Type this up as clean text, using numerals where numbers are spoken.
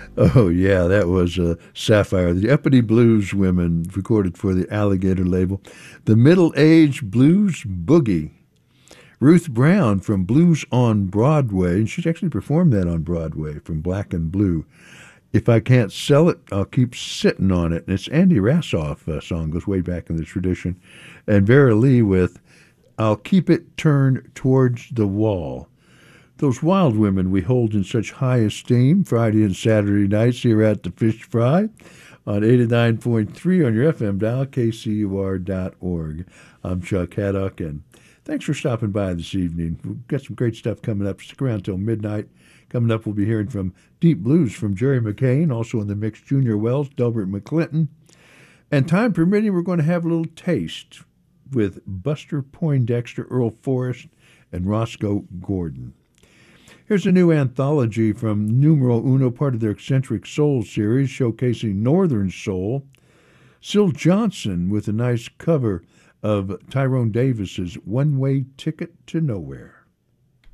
Oh, yeah, that was Sapphire. The Uppity Blues Women recorded for the Alligator label. The Middle Age Blues Boogie. Ruth Brown from Blues on Broadway, and she's actually performed that on Broadway from Black and Blue. If I Can't Sell It, I'll Keep Sitting on It. And it's Andy Rassoff song, goes way back in the tradition. And Vera Lee with I'll Keep It Turned Towards the Wall. Those wild women we hold in such high esteem Friday and Saturday nights here at the Fish Fry on 89.3 on your FM dial, kcur.org. I'm Chuck Haddock, and thanks for stopping by this evening. We've got some great stuff coming up. Stick around till midnight. Coming up, we'll be hearing from Deep Blues from Jerry McCain, also in the mix, Junior Wells, Delbert McClinton. And time permitting, we're going to have a little taste with Buster Poindexter, Earl Forrest, and Roscoe Gordon. Here's a new anthology from Numero Uno, part of their Eccentric Soul series, showcasing Northern Soul. Syl Johnson with a nice cover of Tyrone Davis's One Way Ticket to Nowhere.